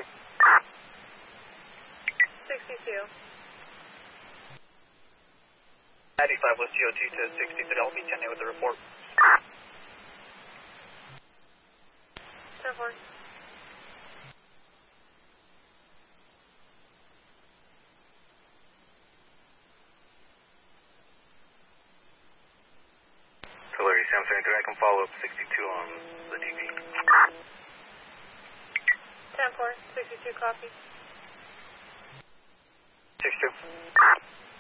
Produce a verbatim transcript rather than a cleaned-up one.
sixty-two. sixty-two. ninety-five was G O two to sixty-three. I'll be ten with the report. ten four. Tulare Sam seventy-three, I can follow up sixty-two on the T V. ten four. sixty-two copy. sixty-two.